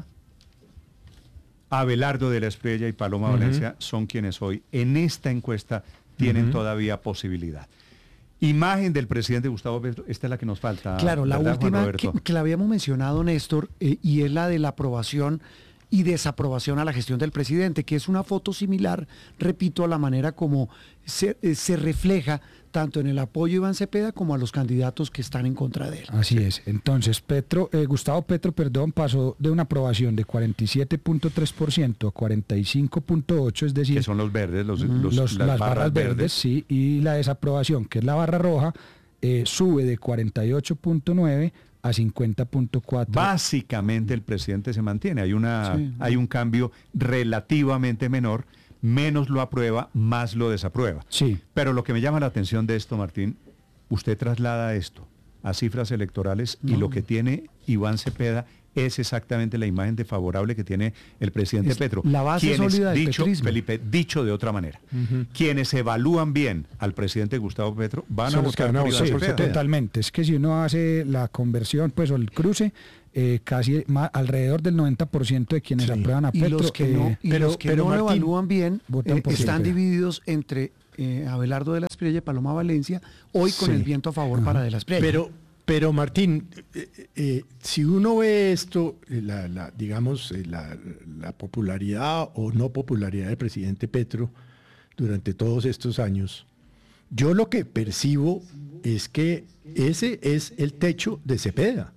Abelardo de la Espriella y Paloma Valencia son quienes hoy en esta encuesta tienen todavía posibilidad. Imagen del presidente Gustavo Petro, esta es la que nos falta. Claro, la ¿verdad, Juan última Roberto? que, que la habíamos mencionado, Néstor, eh, y es la de la aprobación y desaprobación a la gestión del presidente, que es una foto similar, repito, a la manera como se, eh, se refleja tanto en el apoyo a Iván Cepeda como a los candidatos que están en contra de él. Así es. Entonces, Petro, eh, Gustavo Petro, perdón, pasó de una aprobación de cuarenta y siete punto tres por ciento a cuarenta y cinco punto ocho por ciento, es decir, Que son los verdes, los, los- los- las, barras, verdes, sí, y la desaprobación, que es la barra roja, eh, sube de cuarenta y ocho punto nueve a cincuenta punto cuatro. Básicamente el presidente se mantiene, hay, una, Sí. hay un cambio relativamente menor, menos lo aprueba, más lo desaprueba. Sí. Pero lo que me llama la atención de esto, Martín, usted traslada esto a cifras electorales y lo que tiene Iván Cepeda es exactamente la imagen desfavorable que tiene el presidente Es Petro. la base Quienes, sólida del dicho, petrismo. Felipe, dicho de otra manera, quienes evalúan bien al presidente Gustavo Petro van Son a los que votar van a por Iván votar Sí, por Cepeda. Cepeda. totalmente. Es que si uno hace la conversión, pues, o el cruce, eh, casi ma- alrededor del noventa por ciento de quienes Sí. aprueban a Y Petro los que no, eh, y pero- los que pero, no lo Martín, evalúan bien votan eh, por están Cepeda. divididos entre eh, Abelardo de la Espriella y Paloma Valencia, hoy con Sí. el viento a favor para de la Espriella. Pero, pero Martín, eh, eh, si uno ve esto, eh, la, la- digamos, eh, la, la popularidad o no popularidad del presidente Petro durante todos estos años, yo lo que percibo es que ese es el techo de Cepeda.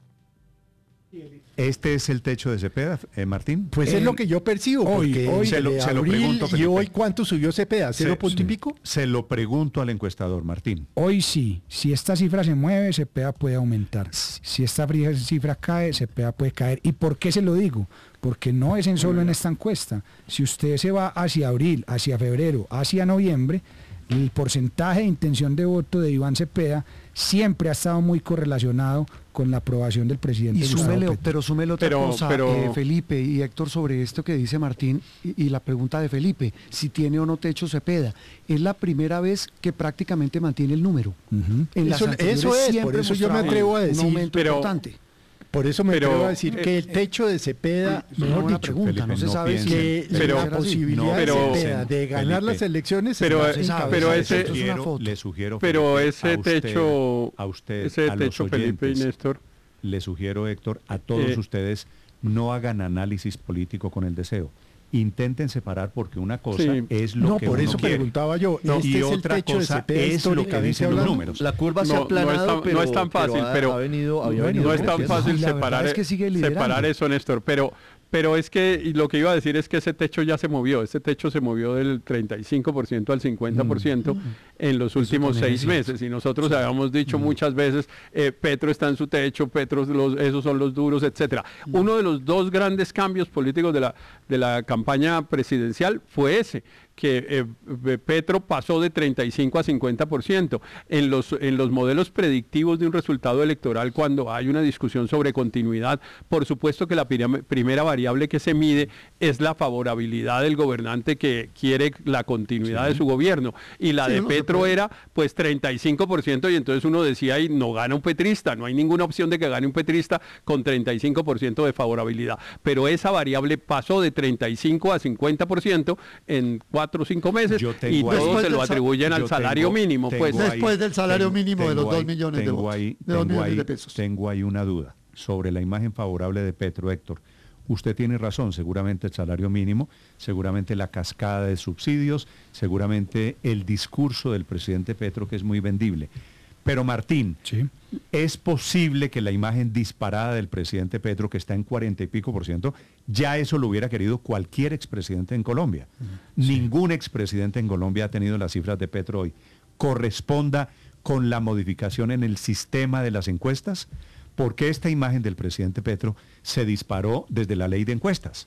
¿Este es el techo de Cepeda, eh, Martín? Pues Eh, es lo que yo percibo, hoy- porque hoy se lo- de se lo abril pregunto, y Felipe. hoy ¿cuánto subió Cepeda? ¿Cero Se- punto y pico? Se lo pregunto al encuestador, Martín. Hoy sí, si esta cifra se mueve, Cepeda puede aumentar. Si esta fri- cifra cae, Cepeda puede caer. ¿Y por qué se lo digo? Porque no es en solo en esta encuesta. Si usted se va hacia abril, hacia febrero, hacia noviembre, el porcentaje de intención de voto de Iván Cepeda siempre ha estado muy correlacionado con la aprobación del presidente Y Gustavo súmele, Petro. pero súmele otra Pero- cosa, pero- eh, Felipe y Héctor, sobre esto que dice Martín y, y la pregunta de Felipe, si tiene o no techo Cepeda. Es la primera vez que prácticamente mantiene el número. Ujú. En las Eso- anteriores eso es, por siempre eso yo me mostraba atrevo a un decir, aumento pero- importante. Por eso me Pero, atrevo a decir eh, que el techo de Cepeda, Es una mejor buena dicho, pregunta, no Felipe, se no sabe si piensen, que Pero- la será así. posibilidad no, de pero- Cepeda de ganar Felipe, las elecciones pero- está en pero cabeza. pero Eso ese- es una sugiero- foto. le sugiero, Pero Felipe, ese a usted, techo, a usted, ese a los techo, Felipe y oyentes, Néstor, le sugiero, Héctor, a todos Eh, ustedes, no hagan análisis político con el deseo. Intenten separar porque una cosa Sí. es lo No, que por uno eso quiere. preguntaba yo. No, este y es el otra techo de cosa Cepeda es lo que históricamente dicen los hablando. números. La curva se No, ha no aplanado, es tan- no pero, es tan fácil, pero ha, pero- ha venido, había Bueno, venido no es tan creciendo. fácil Y la verdad separar, es que sigue liderando. separar eso, Néstor, pero, pero es que y lo que iba a decir es que ese techo ya se movió, ese techo se movió del treinta y cinco por ciento al cincuenta por ciento en los últimos también seis es cierto. meses, y nosotros habíamos dicho muchas veces, eh, Petro está en su techo, Petro, los, esos son los duros, etcétera. Uno de los dos grandes cambios políticos de la, de la campaña presidencial fue ese, que eh, Petro pasó de treinta y cinco a cincuenta por ciento. En los, en los modelos predictivos de un resultado electoral, cuando hay una discusión sobre continuidad, por supuesto que la prim- primera variable que se mide es la favorabilidad del gobernante que quiere la continuidad de su gobierno. Y la Sí, de uno se Petro puede- era pues treinta y cinco por ciento, y entonces uno decía, y no gana un petrista, no hay ninguna opción de que gane un petrista con treinta y cinco por ciento de favorabilidad. Pero esa variable pasó de treinta y cinco a cincuenta por ciento en cuatro o cinco meses, Yo y tengo ahí- todos Después se lo del sa- atribuyen al Yo salario tengo- mínimo. tengo Pues ahí- Después del salario tengo- mínimo de los tengo dos ahí- millones de tengo votos, ahí- de dos tengo millones ahí- de pesos. Tengo ahí una duda sobre la imagen favorable de Petro, Héctor. Usted tiene razón, seguramente el salario mínimo, seguramente la cascada de subsidios, seguramente el discurso del presidente Petro, que es muy vendible. Pero Martín, Sí. ¿es posible que la imagen disparada del presidente Petro, que está en cuarenta y pico por ciento, ya eso lo hubiera querido cualquier expresidente en Colombia? Ningún expresidente en Colombia ha tenido las cifras de Petro hoy. ¿Corresponda con la modificación en el sistema de las encuestas? ¿Por qué esta imagen del presidente Petro se disparó desde la ley de encuestas?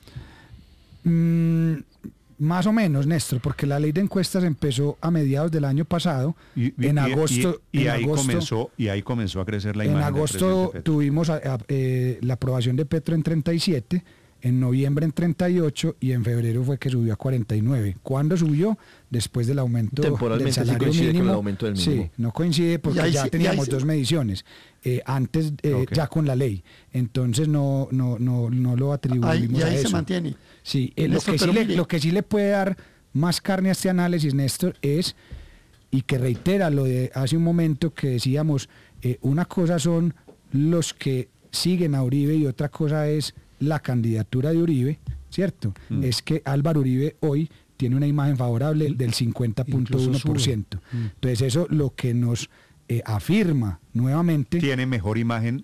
Mm, más o menos, Néstor, porque la ley de encuestas empezó a mediados del año pasado. Y, y- en y- agosto, y, y en ahí agosto- comenzó y ahí comenzó a crecer la en imagen del agosto presidente Petro. tuvimos a- a- eh, la aprobación de Petro en treinta y siete, en noviembre en treinta y ocho y en febrero fue que subió a cuarenta y nueve. ¿Cuándo subió? Después del aumento del Temporalmente sí salario coincide con el mínimo. aumento del mínimo. Sí, no coincide porque Y ahí ya sí- y teníamos ahí sí- dos mediciones. eh, antes eh, Ok. ya con la ley. Entonces no, no, no, no lo atribuimos Ahí, y a ahí eso. se mantiene. Sí, eh, lo, Néstor, que sí pero le, mire- lo que sí le puede dar más carne a este análisis, Néstor, es, y que reitera lo de hace un momento que decíamos, eh, una cosa son los que siguen a Uribe y otra cosa es la candidatura de Uribe, ¿cierto? Mm. Es que Álvaro Uribe hoy tiene una imagen favorable del cincuenta punto uno por ciento. Entonces eso lo que nos eh, afirma nuevamente... Tiene mejor imagen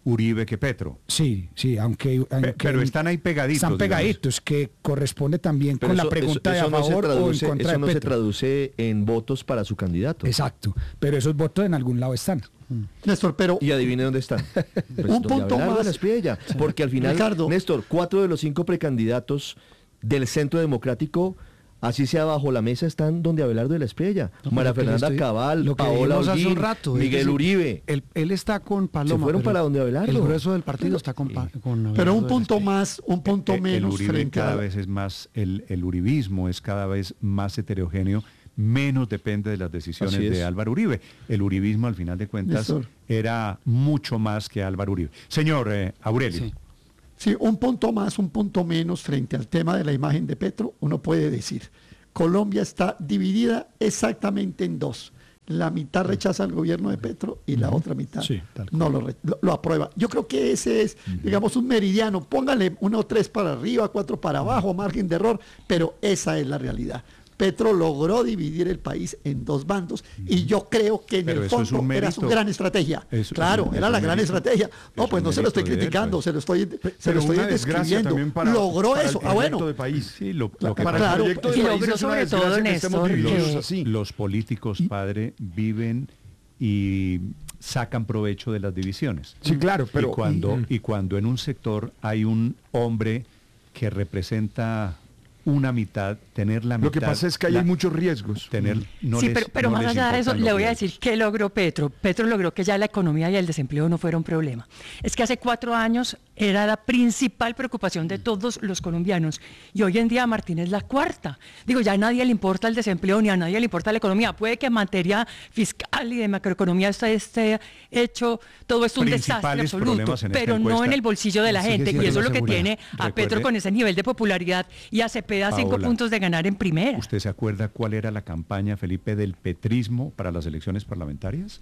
Uribe que Petro. Sí, sí, aunque... aunque pero están ahí pegaditos. Están pegaditos, digamos. Que corresponde también Pero con eso, la pregunta eso, eso de a favor no traduce, o en contra eso de no Petro. se traduce en votos para su candidato. Exacto, pero esos votos en algún lado están. Néstor, pero... Y adivine dónde están. Pues un punto Abelardo más. de la Espriella. Porque al final, Ricardo. Néstor, cuatro de los cinco precandidatos del Centro Democrático, así sea bajo la mesa, están donde Abelardo de la Espriella. No, María pero que Fernanda le estoy- Cabal, lo que Paola dijimos hace un Holguín, rato, es Miguel decir, Uribe. Él, él está con Paloma. Se fueron pero para donde Abelardo. El grueso del partido está con, pa- con Abelardo Pero un de la punto Espriella. más, un punto Eh, el menos Uribe frente cada a... vez es más, el, el uribismo es cada vez más heterogéneo, menos depende de las decisiones Así es. de Álvaro Uribe. El uribismo, al final de cuentas, Néstor. era mucho más que Álvaro Uribe. Señor eh, Aurelio. Sí. Sí, un punto más, un punto menos frente al tema de la imagen de Petro, uno puede decir, Colombia está dividida exactamente en dos. La mitad rechaza al gobierno de Petro y la otra mitad Sí, tal cual. no lo, re- lo, lo aprueba. Yo creo que ese es, digamos, un meridiano. Póngale uno o tres para arriba, cuatro para abajo, margen de error, pero esa es la realidad. Petro logró dividir el país en dos bandos y yo creo que en Pero el eso es un fondo era su mérito. gran estrategia. Eso- claro, eso- era es la un gran mérito. estrategia. No, Es pues un no se lo estoy mérito de él, criticando, pues. se lo estoy, se lo Pero estoy una desgracia describiendo. también para, Logró para eso. el Ah, proyecto bueno. de país. Sí, lo, lo que Para- pasa- claro, proyecto de y país logró es una sobre todo, desgracia que estemos Néstor, divididos que- así. los políticos, padre, viven y sacan provecho de las divisiones. Sí, claro, pero y cuando, y- y cuando en un sector hay un hombre que representa una mitad, tener la mitad... lo que pasa es que ahí la- hay muchos riesgos. Tener, no sí, les- pero, pero no más les allá de eso, importan le los voy a riesgos. decir qué logró Petro. Petro logró que ya la economía y el desempleo no fuera un problema. Es que hace cuatro años era la principal preocupación de todos los colombianos y hoy en día Martín es la cuarta. Digo, ya a nadie le importa el desempleo ni a nadie le importa la economía. Puede que en materia fiscal y de macroeconomía esté, esté hecho todo esto un desastre Principales absoluto, problemas en esta pero no encuesta. en el bolsillo de la Sigue gente. siendo Y eso la es lo que seguridad. tiene a Recuerde- Petro con ese nivel de popularidad y a Cepeda cinco Paola, puntos de ganar en primera. ¿Usted se acuerda cuál era la campaña, Felipe, del petrismo para las elecciones parlamentarias?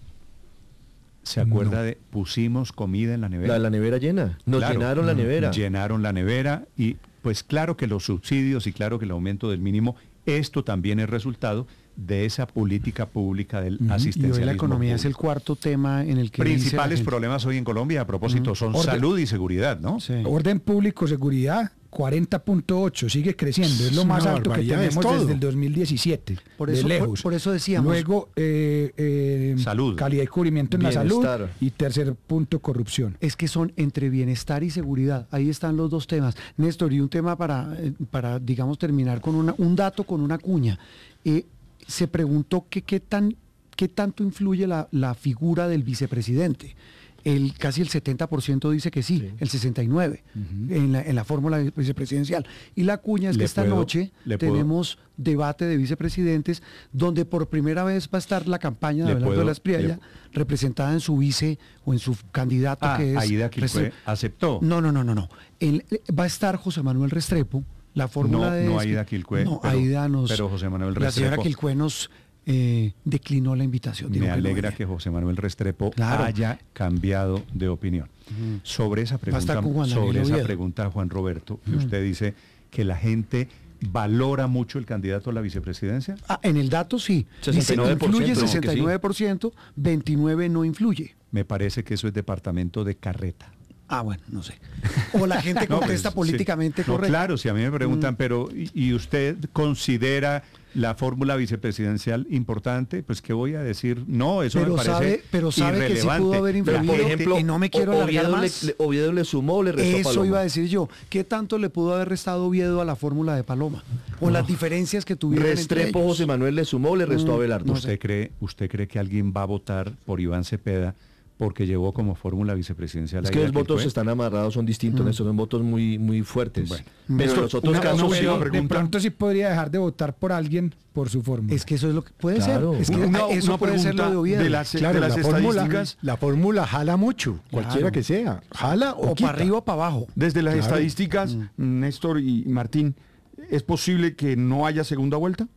¿Se acuerda de pusimos comida en la nevera? La, la nevera llena. Nos Claro, llenaron la nevera. Llenaron la nevera y pues claro que los subsidios y claro que el aumento del mínimo, esto también es resultado de esa política pública del Ujú, asistencialismo. Y hoy la economía es el público. cuarto tema en el que dice la Principales gente. problemas hoy en Colombia, a propósito, son Orden- salud y seguridad, ¿no? Sí. Orden público, seguridad, cuarenta punto ocho, sigue creciendo, es lo Es más una alto que barbaridad, es tenemos todo. desde el dos mil diecisiete, Por de eso- por- lejos. por eso decíamos- Luego, eh, eh, Salud. calidad y cubrimiento en la salud. Bienestar. Y tercer punto, corrupción. Es que son entre bienestar y seguridad. Ahí están los dos temas. Néstor, y un tema para, eh, para digamos, terminar con una, un dato con una cuña. Eh, se preguntó que qué tan, qué tanto influye la, la figura del vicepresidente. El, casi el setenta por ciento dice que sí, el sesenta y nueve por ciento en, la, en la fórmula vicepresidencial. Y la cuña es Le que esta puedo- noche le puedo- tenemos debate de vicepresidentes donde por primera vez va a estar la campaña de Le Abelardo puedo- de la Espriella le- representada en su vice o en su candidato Ah, que es Aida Quilpué Restrepo. aceptó. No, no, no, no, no. El- eh, va a estar José Manuel Restrepo. La fórmula No, de no es que- Aida Quilpué, No, pero- Aida nos. pero José Manuel La señora Restrepo- Quilpué nos eh, declinó la invitación. dijo Me que no alegra venía. que José Manuel Restrepo Claro. haya cambiado de opinión. Sobre esa Va a estar pregunta, con Juan sobre Daniel esa Oviedo. pregunta, Juan Roberto, que usted dice que la gente valora mucho el candidato a la vicepresidencia. Ah, en el dato sí. Dice, sesenta y nueve por ciento, influye ¿no? Que sí. sesenta y nueve por ciento, veintinueve por ciento no influye. Me parece que eso es departamento de carreta. Ah, bueno, no sé. O la gente No, contesta pues, sí. políticamente No, correcto. claro, si a mí me preguntan, pero ¿y, y usted considera la fórmula vicepresidencial importante? Pues ¿qué voy a decir? No, eso Pero me parece sabe- pero sabe que sí irrelevante. pudo haber La influido. gente- Por ejemplo, y no me quiero O- alargar Oviedo, más. le, le- Oviedo le sumó o le restó Eso Paloma. iba a decir yo. ¿Qué tanto le pudo haber restado Oviedo a la fórmula de Paloma? O las diferencias que tuvieron entre Restrepo ellos. José Manuel le sumó o le restó a Abelardo. ¿Usted cree, ¿Usted cree que alguien va a votar por Iván Cepeda porque llevó como fórmula vicepresidencial Es a que Aida los votos Quilpué? están amarrados, son distintos, esos son votos muy, muy fuertes. Bueno. Pero Néstor, en los otros una- casos una sí. última De pregunta. pronto sí podría dejar de votar por alguien por su fórmula. Es que eso es lo que puede Claro. ser. Es que Una- eso una puede ser lo pregunta de Oviedo. de las, Claro, de la las fórmula, estadísticas, la fórmula jala mucho, cualquiera que sea. Jala o, o quita. para arriba o para abajo. desde las Claro. estadísticas, Néstor y Martín, ¿es posible que no haya segunda vuelta?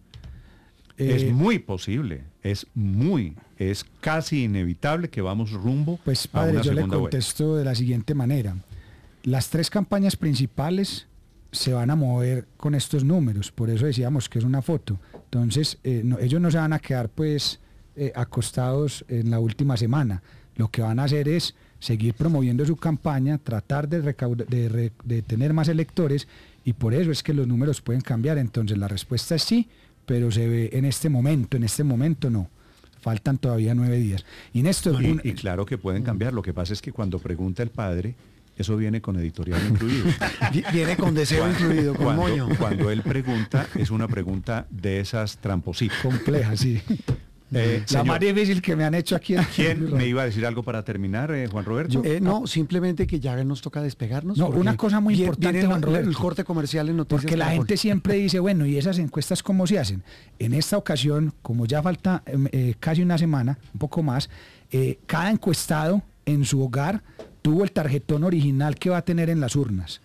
Es Eh, muy posible, es muy, es casi inevitable que vamos rumbo Pues a padre, una yo le segunda vuelta. contesto de la siguiente manera. Las tres campañas principales se van a mover con estos números, por eso decíamos que es una foto. Entonces, eh, no- ellos no se van a quedar pues eh, acostados en la última semana. Lo que van a hacer es seguir promoviendo su campaña, tratar de, recauda- de, re- de tener más electores, y por eso es que los números pueden cambiar. Entonces la respuesta es sí, pero se ve en este momento, en este momento no. Faltan todavía nueve días. Y Néstor, Y, un- y claro que pueden cambiar. Lo que pasa es que cuando pregunta el padre, eso viene con editorial incluido. Vi- Viene con deseo Cuando- incluido, con cuando, moño. Cuando él pregunta, es una pregunta de esas trampositas. compleja, sí. Eh, La señor, más difícil que me han hecho aquí. en- ¿quién me iba a decir algo para terminar, eh, Juan Roberto? Eh, no, simplemente que ya nos toca despegarnos. No, porque una cosa muy vie- importante, viene Juan la- Roberto. el corte comercial en Noticias Porque la Caracol. gente siempre dice, bueno, ¿y esas encuestas cómo se hacen? En esta ocasión, como ya falta em, eh, casi una semana, un poco más, eh, cada encuestado en su hogar tuvo el tarjetón original que va a tener en las urnas.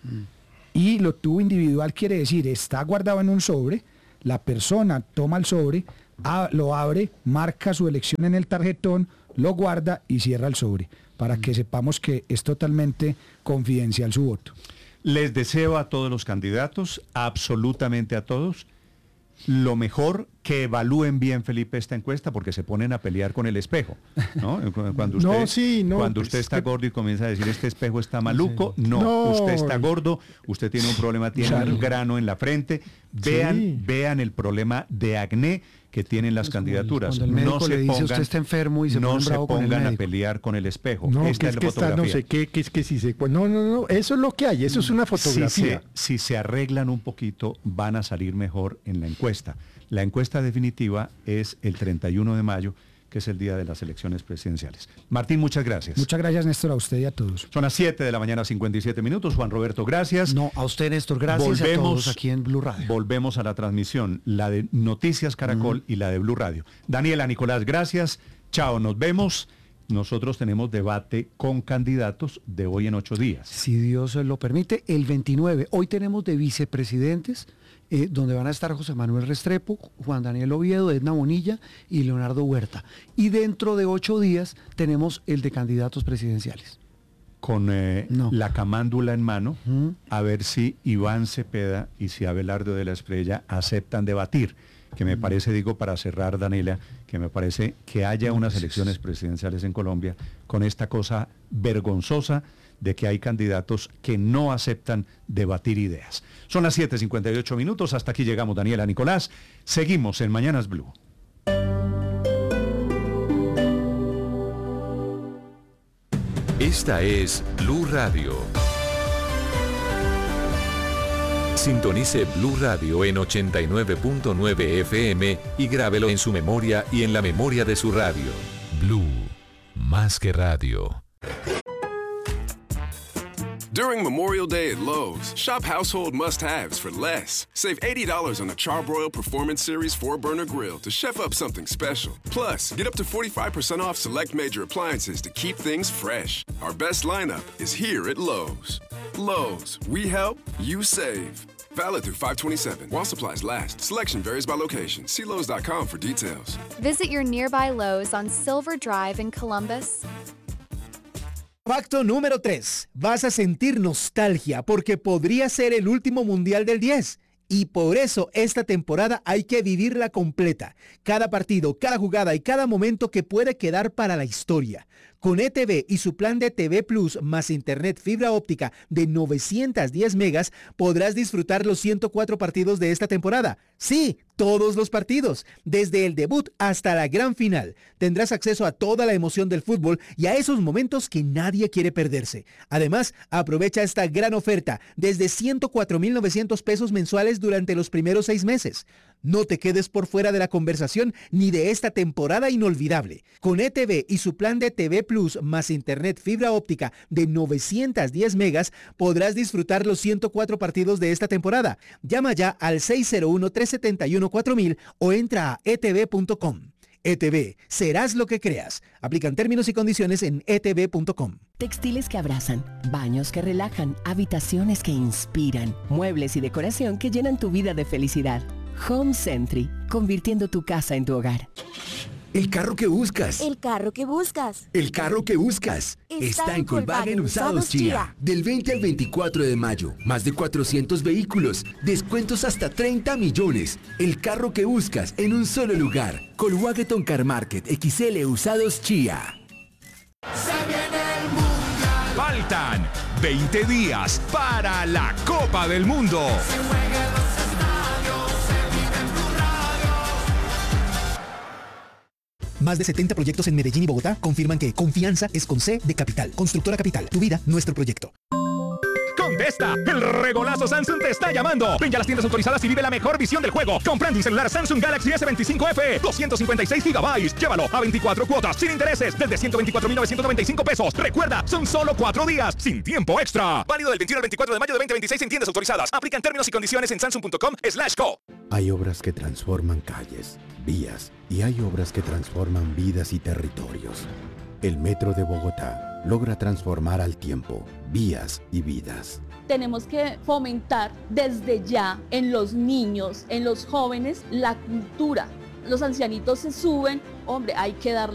Y lo tuvo individual, quiere decir, está guardado en un sobre, la persona toma el sobre, a- lo abre, marca su elección en el tarjetón, lo guarda y cierra el sobre, para que sepamos que es totalmente confidencial su voto. Les deseo a todos los candidatos, absolutamente a todos, lo mejor, que evalúen bien, Felipe, esta encuesta, porque se ponen a pelear con el espejo, ¿no? Cu- Cuando usted, No, sí, no, cuando pues usted es está que- gordo y comienza a decir, este espejo está maluco, no, No. usted está gordo, usted tiene un problema, tiene Claro. un grano en la frente, vean, Sí. vean el problema de acné que tienen las Es como el- candidaturas. cuando el médico le dice, "Usted está enfermo", y se no ponen se bravo con el pongan a médico. pelear con el espejo. No, Esta que es es la que está no fotografía. sé qué, que es que si se... No, no, no, eso es lo que hay, eso es una Si fotografía. se, si se arreglan un poquito, van a salir mejor en la encuesta. La encuesta definitiva es el treinta y uno de mayo, que es el día de las elecciones presidenciales. Martín, muchas gracias. Muchas gracias, Néstor, a usted y a todos. Son las siete de la mañana, cincuenta y siete minutos. Juan Roberto, gracias. No, a usted, Néstor, gracias a todos aquí en Blue Radio. Volvemos a la transmisión, la de Noticias Caracol y la de Blue Radio. Daniela, Nicolás, gracias. Chao, nos vemos. Nosotros tenemos debate con candidatos de hoy en ocho días. Si Dios lo permite, el veintinueve. Hoy tenemos de vicepresidentes, eh, donde van a estar José Manuel Restrepo, Juan Daniel Oviedo, Edna Bonilla y Leonardo Huerta. Y dentro de ocho días tenemos el de candidatos presidenciales. Con eh, No. la camándula en mano, Ujú. a ver si Iván Cepeda y si Abelardo de la Espriella aceptan debatir. Que me parece, digo, para cerrar, Daniela, que me parece que haya unas elecciones presidenciales en Colombia con esta cosa vergonzosa de que hay candidatos que no aceptan debatir ideas. Son las siete cincuenta y ocho minutos, hasta aquí llegamos, Daniela, Nicolás. Seguimos en Mañanas Blue. Esta es Blue Radio. Sintonice Blue Radio en ochenta y nueve punto nueve F M y grábelo en su memoria y en la memoria de su radio. Blue, más que radio. During Memorial Day at Lowe's, shop household must-haves for less. Save eighty dollars on the Charbroil Performance Series four burner grill to chef up something special. Plus, get up to forty-five percent off select major appliances to keep things fresh. Our best lineup is here at Lowe's. Lowe's, we help, you save. Valid through five twenty-seven while supplies last. Selection varies by location. See Lowe's dot com for details. Visit your nearby Lowe's on Silver Drive in Columbus. Facto número tres. Vas a sentir nostalgia porque podría ser el último Mundial del diez. Y por eso esta temporada hay que vivirla completa. Cada partido, cada jugada y cada momento que puede quedar para la historia. Con E T V y su plan de T V Plus más internet fibra óptica de novecientos diez megas, podrás disfrutar los ciento cuatro partidos de esta temporada. Sí, todos los partidos, desde el debut hasta la gran final. Tendrás acceso a toda la emoción del fútbol y a esos momentos que nadie quiere perderse. Además, aprovecha esta gran oferta desde ciento cuatro mil novecientos pesos mensuales durante los primeros seis meses. No te quedes por fuera de la conversación ni de esta temporada inolvidable. Con E T V y su plan de T V Plus más internet fibra óptica de novecientos diez megas, podrás disfrutar los ciento cuatro partidos de esta temporada. Llama ya al seis cero uno, tres siete uno, cuatro mil o entra a e t v punto com. E T V, serás lo que creas. Aplican términos y condiciones en e t v punto com. Textiles que abrazan, baños que relajan, habitaciones que inspiran, muebles y decoración que llenan tu vida de felicidad. Home Sentry, convirtiendo tu casa en tu hogar. El carro que buscas. El carro que buscas. El carro que buscas. Está Está en en Volkswagen Usados Chía. Del veinte al veinticuatro de mayo. Más de cuatrocientos vehículos. Descuentos hasta treinta millones. El carro que buscas en un solo lugar. Volkswagen Car Market X L Usados Chía. Se viene el mundo. Faltan veinte días para la Copa del Mundo. Más de setenta proyectos en Medellín y Bogotá confirman que confianza es con C de Capital. Constructora Capital, tu vida, nuestro proyecto. ¡Contesta! ¡El regolazo Samsung te está llamando! Ven ya a las tiendas autorizadas y vive la mejor visión del juego. Comprando un celular Samsung Galaxy S veinticinco F, doscientos cincuenta y seis gigabytes. Llévalo a veinticuatro cuotas, sin intereses, desde ciento veinticuatro mil novecientos noventa y cinco pesos. Recuerda, son solo cuatro días, sin tiempo extra. Válido del veintiuno al veinticuatro de mayo de veinte veintiséis en tiendas autorizadas. Aplican términos y condiciones en samsung punto com slash co. Hay obras que transforman calles, vías, y hay obras que transforman vidas y territorios. El Metro de Bogotá logra transformar al tiempo, vías y vidas. Tenemos que fomentar desde ya en los niños, en los jóvenes, la cultura. Los ancianitos se suben, hombre, hay que darle